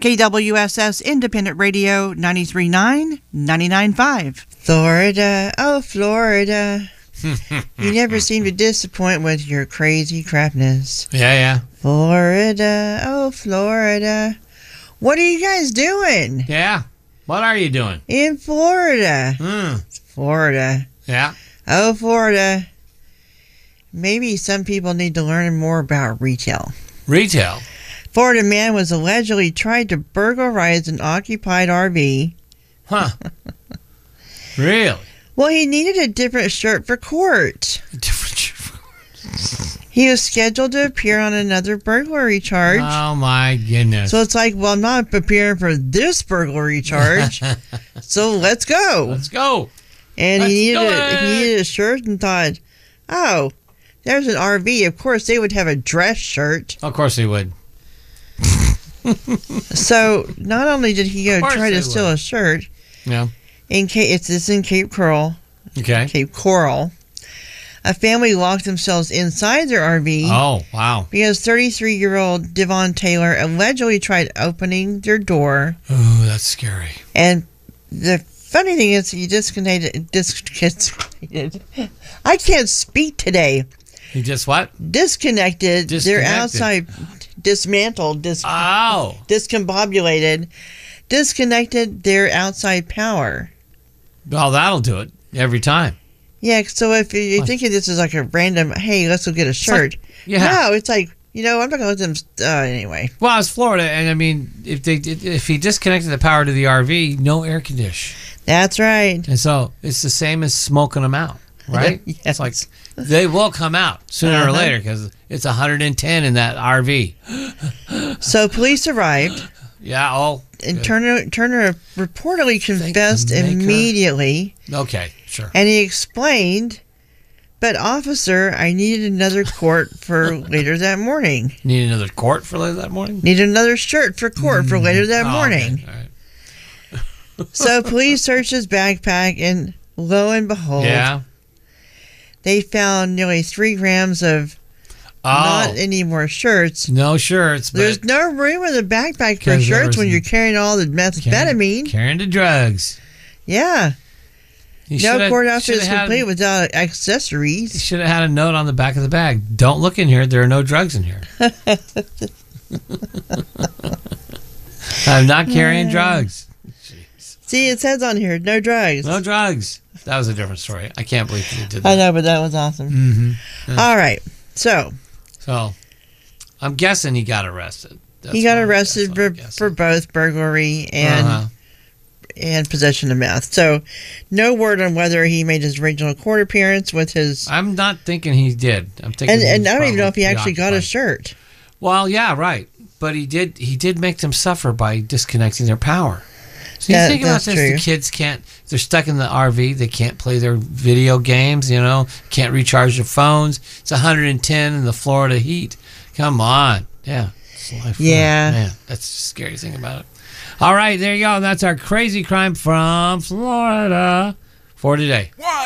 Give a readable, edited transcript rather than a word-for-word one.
KWSS Independent Radio 93.9, 99.5. Florida, oh Florida. You never seem to disappoint with your crazy crapness. Yeah. Florida, oh Florida. What are you guys doing? Yeah. What are you doing? In Florida. Florida. Yeah. Oh, Florida. Maybe some people need to learn more about retail. Retail? Florida man was allegedly tried to burglarize an occupied RV. Huh. Really? Well, he needed a different shirt for court. Different shirt for court. He was scheduled to appear on another burglary charge. Oh, my goodness. So it's like, well, I'm not preparing for this burglary charge. So let's go. Let's go. And he needed a shirt and thought, oh, there's an RV. Of course, they would have a dress shirt. Of course they would. So not only did he go try to steal a shirt, yeah, it's in Cape Coral. Okay. Cape Coral. A family locked themselves inside their RV. Oh, wow. Because 33-year-old Devon Taylor allegedly tried opening their door. Oh, that's scary. And the funny thing is, he disconnected. I can't speak today. He just what? Disconnected. Their outside, dismantled, discombobulated, disconnected their outside power. Well, that'll do it every time. Yeah, so if you're thinking this is like a random, hey, let's go get a shirt. No, it's like, I'm not going to let them, anyway. Well, it's Florida, and I mean, if he disconnected the power to the RV, no air condition. That's right. And so it's the same as smoking them out, right? Yes. It's like they will come out sooner or later because it's 110 in that RV. So police arrived. Yeah, and Turner reportedly confessed immediately. Okay, sure. And he explained, but officer, I needed another court for later that morning. Need another court for later that morning? Need another shirt for court for later that morning. Okay. All right. So police searched his backpack, and lo and behold, they found nearly 3 grams of not any more shirts. No shirts. There's no room in the backpack for shirts when you're carrying all the methamphetamine. Carrying the drugs. Yeah. No court outfit is complete without accessories. You should have had a note on the back of the bag. Don't look in here. There are no drugs in here. I'm not carrying drugs. See, it says on here, no drugs. No drugs. That was a different story. I can't believe you did that. I know, but that was awesome. Mm-hmm. Yeah. All right. So, I'm guessing he got arrested. He got arrested for both burglary and possession of meth. So, no word on whether he made his original court appearance with his... I'm not thinking he did. I'm thinking, and I don't even know if he actually got a shirt. Well, yeah, right. But he did make them suffer by disconnecting their power. So you think about this, the kids can't, they're stuck in the RV, they can't play their video games, can't recharge their phones. It's 110 in the Florida heat. Come on. Yeah. It's life. Yeah. Man, that's the scary thing about it. All right, there you go. That's our crazy crime from Florida for today. 1,